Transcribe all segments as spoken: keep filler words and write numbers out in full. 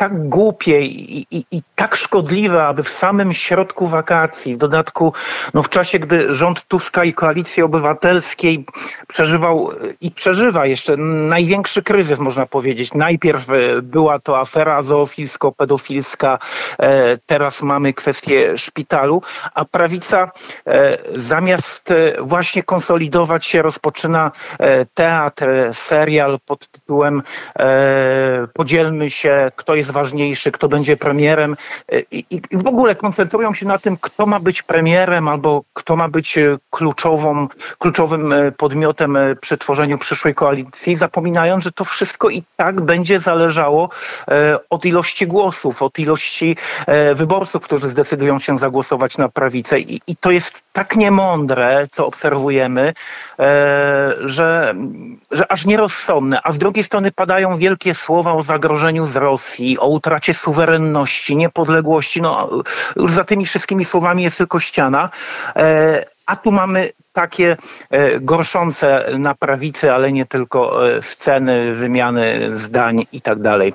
tak głupie i, i, i tak szkodliwe, aby w samym środku wakacji, w dodatku no w czasie, gdy rząd Tuska i Koalicji Obywatelskiej przeżywał i przeżywa jeszcze największy kryzys, można powiedzieć. Najpierw była to afera zoofilsko-pedofilska, teraz mamy kwestię szpitalu, a prawica zamiast właśnie konsolidować się rozpoczyna teatr, serial pod tytułem podzielmy się, kto jest ważniejszy, kto będzie premierem i, i w ogóle koncentrują się na tym, kto ma być premierem albo kto ma być kluczową, kluczowym podmiotem przy tworzeniu przyszłej koalicji, zapominając, że to wszystko i tak będzie zależało od ilości głosów, od ilości wyborców, którzy zdecydują się zagłosować na prawicę. I, i to jest tak niemądre, co obserwujemy, że, że aż nierozsądne. A z drugiej strony padają wielkie słowa o zagrożeniu z Rosji, o utracie suwerenności, niepodległości. No, już za tymi wszystkimi słowami jest tylko ściana. A tu mamy takie gorszące na prawicy, ale nie tylko, sceny, wymiany zdań i tak dalej.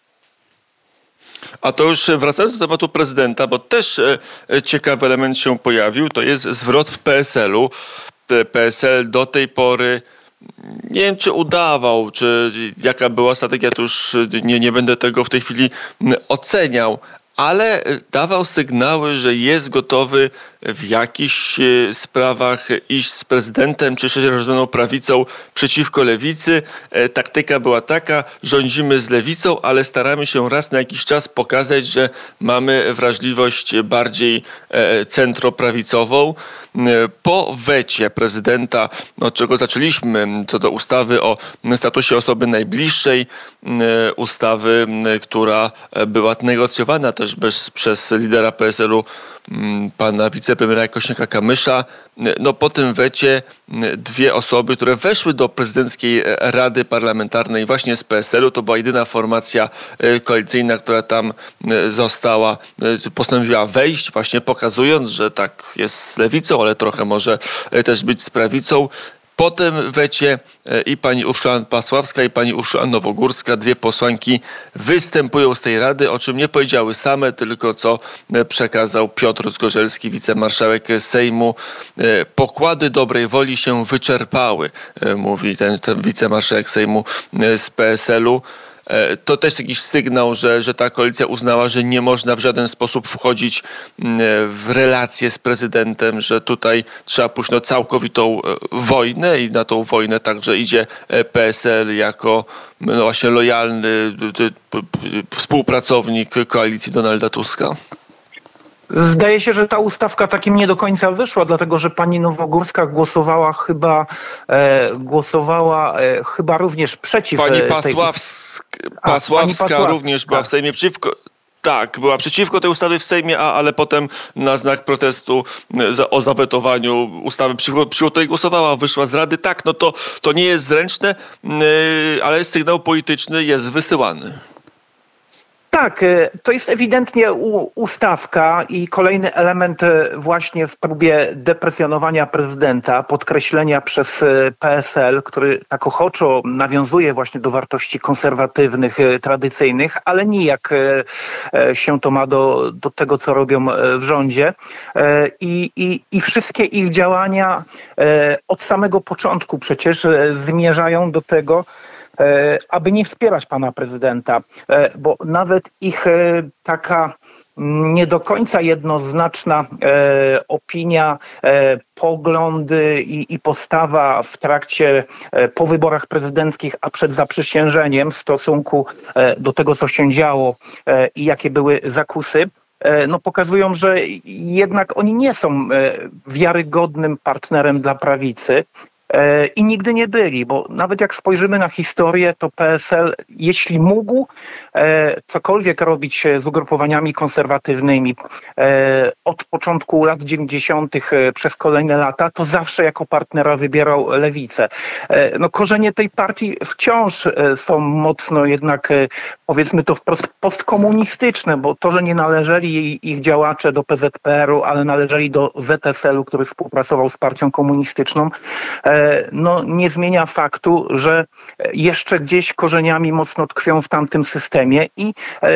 A to już wracając do tematu prezydenta, bo też ciekawy element się pojawił, to jest zwrot w P S L-u. P S L do tej pory, nie wiem czy udawał, czy jaka była strategia, to już nie, nie będę tego w tej chwili oceniał, ale dawał sygnały, że jest gotowy w jakichś sprawach iść z prezydentem czy szerzoną prawicą przeciwko lewicy. Taktyka była taka, rządzimy z lewicą, ale staramy się raz na jakiś czas pokazać, że mamy wrażliwość bardziej centroprawicową. Po wecie prezydenta, od czego zaczęliśmy, co do ustawy o statusie osoby najbliższej, ustawy, która była negocjowana też bez, przez lidera P S L-u, pana wicepremiera Kosiniaka-Kamysza. No po tym wecie dwie osoby, które weszły do prezydenckiej Rady Parlamentarnej właśnie z P S L-u, to była jedyna formacja koalicyjna, która tam została, postanowiła wejść, właśnie pokazując, że tak jest z lewicą, ale trochę może też być z prawicą. Po tym wecie i pani Urszula Pasławska i pani Urszula Nowogórska, dwie posłanki, występują z tej rady, o czym nie powiedziały same, tylko co przekazał Piotr Zgorzelski, wicemarszałek Sejmu. Pokłady dobrej woli się wyczerpały, mówi ten, ten wicemarszałek Sejmu z P S L-u. To też jakiś sygnał, że, że ta koalicja uznała, że nie można w żaden sposób wchodzić w relacje z prezydentem, że tutaj trzeba pójść na całkowitą wojnę i na tą wojnę także idzie P S L jako no właśnie lojalny współpracownik koalicji Donalda Tuska. Zdaje się, że ta ustawka takim nie do końca wyszła, dlatego że pani Nowogórska głosowała chyba e, głosowała e, chyba również przeciw. Pani tej... Pasławska, a, Pasławska pani Pasławska również była w Sejmie przeciwko. Tak, była przeciwko tej ustawy w Sejmie, a, ale potem na znak protestu za, o zawetowaniu ustawy przeciwko, przeciwko tej głosowała, wyszła z Rady. Tak, no to, to nie jest zręczne, yy, ale sygnał polityczny jest wysyłany. Tak, to jest ewidentnie ustawka i kolejny element właśnie w próbie deprecjonowania prezydenta, podkreślenia przez P S L, który tak ochoczo nawiązuje właśnie do wartości konserwatywnych, tradycyjnych, ale nijak się to ma do, do tego, co robią w rządzie. I, i, i wszystkie ich działania od samego początku przecież zmierzają do tego, aby nie wspierać pana prezydenta, bo nawet ich taka nie do końca jednoznaczna e, opinia, e, poglądy i, i postawa w trakcie, e, po wyborach prezydenckich, a przed zaprzysiężeniem w stosunku e, do tego, co się działo e, i jakie były zakusy, e, no pokazują, że jednak oni nie są e, wiarygodnym partnerem dla prawicy. I nigdy nie byli, bo nawet jak spojrzymy na historię, to P S L, jeśli mógł e, cokolwiek robić z ugrupowaniami konserwatywnymi e, od początku lat dziewięćdziesiątych przez kolejne lata, to zawsze jako partnera wybierał lewicę. E, no, korzenie tej partii wciąż e, są mocno jednak, e, powiedzmy to wprost, postkomunistyczne, bo to, że nie należeli ich działacze do P Z P R u, ale należeli do Z S L u, który współpracował z partią komunistyczną, e, no nie zmienia faktu, że jeszcze gdzieś korzeniami mocno tkwią w tamtym systemie i